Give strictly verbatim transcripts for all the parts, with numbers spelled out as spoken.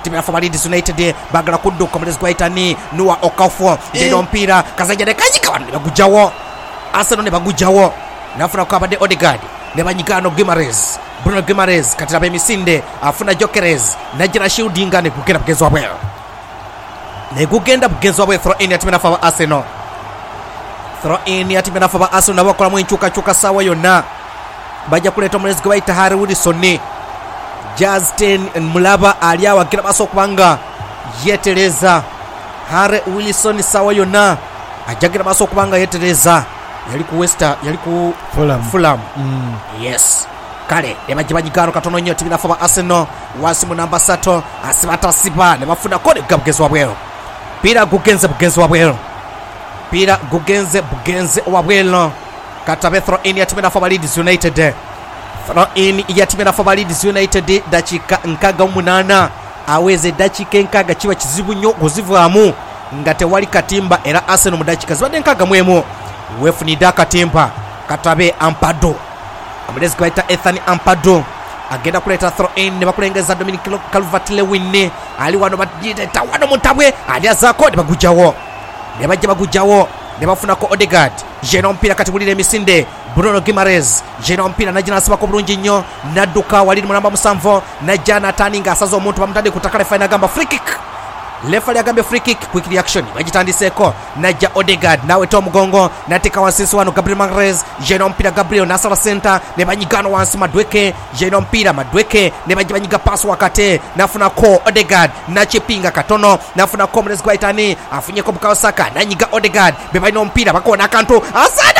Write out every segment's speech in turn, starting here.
timu ya Leeds United bagala kudduka mulezi gwaitani Noah Okafor jeno mpira kazanja ne kanyika wano bagujawo Arsenal ne bagujawo nafuna kwa bade Odegaard ne banyigano Guimaraes Bruno Guimaraes katira be misinde afuna Jokeres najira shieldinga ne kugenda bugezwa bwe ne kugenda bugezwa bwe throw in ya timu ya Arsenal throw in ya timu ya Arsenal bakola mu nchuka chuka sawa yonna bajja kuleta mulezi gwaita Harry Wilson Justin Mulaba aliya wagira baso kubanga yetereza Harry Wilson sawa yonna ajagira baso kubanga yetereza yali ku Wester yali ku Fulham, Fulham. Mm. Yes kale nebajibanyigano katono nyo timu ya Arsenal wasimu namba sato asibata siba ne bafuna kode gabugezwa bwero pira gugenze bugezwa bwero pira gugenze bugenze wabwelo katabe throw in ya timu ya Leeds United throw in ya timu ya Leeds United dakika nkaga munana aweze dakika nkaga kiba kizibu nnyo kuzivaamu nga tewali katimba era Arsenal mu dakika zibadde nkaga mwemu wefunida katimba katabe Ampado amulezi kwaita Ethan Ampado agenda kuleta throw in ne bakulengeza Dominic Calvert-Lewin ali wano badita wano mutabwe ali azako ne bagujawo ne bajja bagujawo ne bafuna ko Odegaard jeno mpira katibulire misinde Bruno Guimaraes jeno mpira najina asaba ko bulungi nnyo nadduka wali mu namba musanvu najana taninga asazo omuntu bamutade kutakale final gamba free kick lefali agambe free kick quick reaction bagitandiseko najja Odegaard nawe Tom Gongo natika wansisi wano Gabriel Magalhaes jeno mpira Gabriel nasala center ne banyigano wansi Madweke jeno mpira Madweke ne bajibanyiga pass wakate nafuna ko Odegaard nachipinga katono nafuna ko mulezi gwaitani afunye ko Bukawasaka nanyiga Odegaard bebaino mpira bakona kanto asada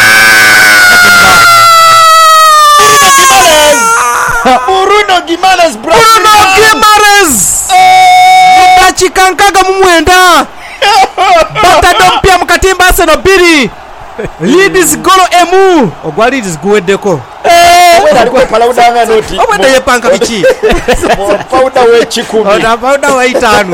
Bruno Guimaraes Bruno Guimaraes chikankaga mumwenda batado mpya mukatimba Arsenal biri Leeds golo emu ogwa Leeds guweddeko eh wera liko palawudanga noti obwenda yepanga bichi powder we chikumi oda powder wa itano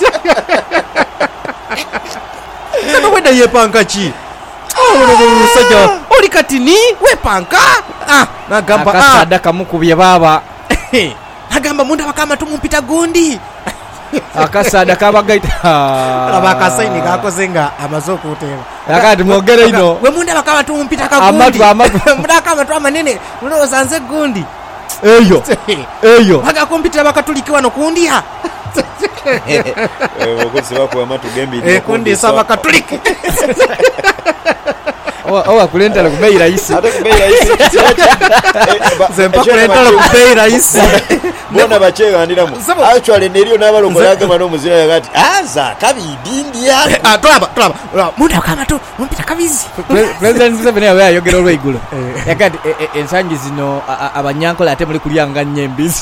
sema wenda yepanga chi oh sajo oli katini wepanga ah nagamba ah akasada kamukubye baba nagamba munda bakama tumumpita gundi akasada kabagaita labaka saini kakozenga amazoko utera yakati mwogere ino we munda bakaba tumpita kagundi amatu amatu munda kama tu amanene uno sanze gundi eyo eyo baka kompita bakatulikiwa no kundia eh bokose bako amatu gembi eh kundi saba katuliki owa kulenta la kubei rahisi hata kubei rahisi zempa kulenta la kubei rahisi bona bachega ndiramu actually neriyo nabalongo yake mano muzira yakati aza kabidindia atwaba twaba munda kama tu mumpita kabizi president Museveni yawe ayogera olweigulo yakati ensangi zino abanyankola ate muri kulyanga nyembizi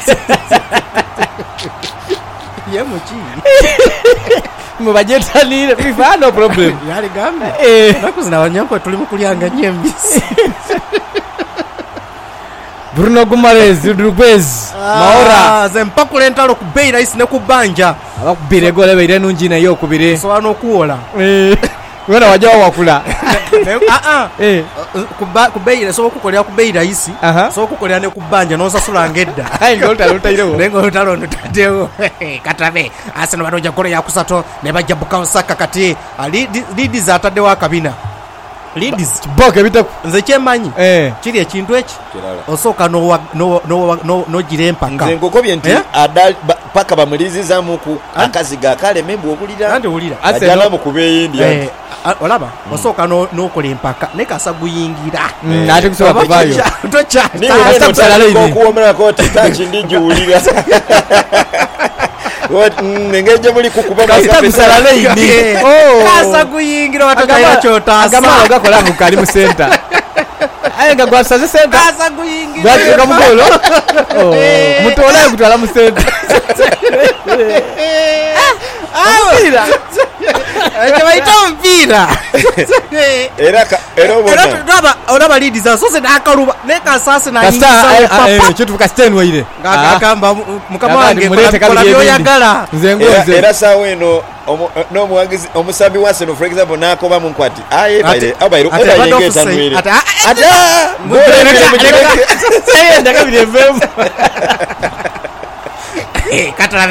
yemuchi mubajetanire fifa no problem yali gambe eh nakuzina abanyanko tuli mu kulyanga nyembizi Bruno Guimaraes Rodriguez Maora zempa kulenta lo kubei rahisi ne kubanja abakubire gole beire nungi na yo kubire so ano kuola eh wena waja wakula a a eh kuba kubei so kukolera kubei rahisi so kukolera ne kubanja no sasula ngedda ai ndo talota iro nengo talo ntadeo katabe Arsenal banoja gole ya kusato ne bajja Bukawasaka kati Leeds atade wa kabina Leeds boke bita nze chemanyi eh kiri ekintu eki kirala osoka no no no no no jirempaka nze ngokobye nti adal paka bamuliziza mu ku akaziga kale membu okulira ande ulira ajala mu kubeyi ndia eh olaba osoka no no kolempaka ne kasaguyingira nati kusoba kubayo tocha ni wewe ntala iko kuomera kote tachi ndiji ulira what ngeje muri kukuba kasabisala leini oh kasaguyingira wataka chota agama gakola mu kali center ayenga gwasaze center kasaguyingira gwatika mugolo oh mutole kutala mu center mpira ejo baita mpira era era bona era olaba Leeds asose nakaruba neka sasa na nyingi papa chitu kasten waire akamba mukama wange kola byo yagala nzengoze era sawe eno no muwagizi omusabi wase no for example nako ba munkwati aye baire abairo era yengeta nwire ata ata ngore ndakabire vemu katala